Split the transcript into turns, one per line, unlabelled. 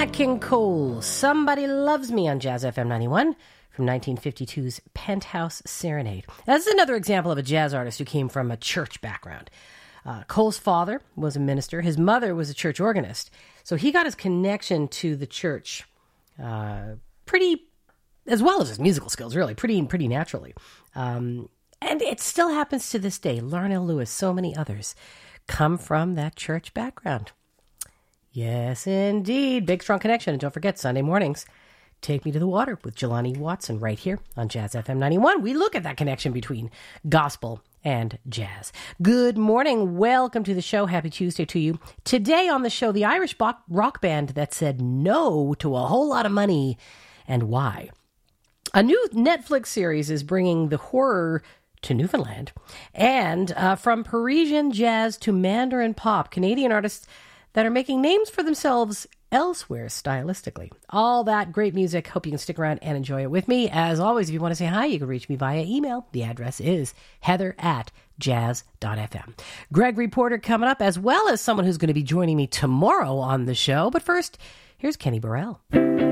Nat King Cole, Somebody Loves Me on Jazz FM 91 from 1952's Penthouse Serenade. That's another example of a jazz artist who came from a church background. Cole's father was a minister. His mother was a church organist. So he got his connection to the church pretty, as well as his musical skills, really, pretty naturally. And it still happens to this day. Larnell Lewis, so many others come from that church background. Yes, indeed. Big, strong connection. And don't forget, Sunday mornings, Take Me to the Water with Jelani Watson right here on Jazz FM 91. We look at that connection between gospel and jazz. Good morning. Welcome to the show. Happy Tuesday to you. Today on the show, the Irish rock band that said no to a whole lot of money and why. A new Netflix series is bringing the horror to Newfoundland. And from Parisian jazz to Mandarin pop, Canadian artists that are making names for themselves elsewhere stylistically. All that great music. Hope you can stick around and enjoy it with me. As always, if you want to say hi, you can reach me via email. The address is heather@jazz.fm. Gregory Porter coming up, as well as someone who's going to be joining me tomorrow on the show. But first, here's Kenny Burrell.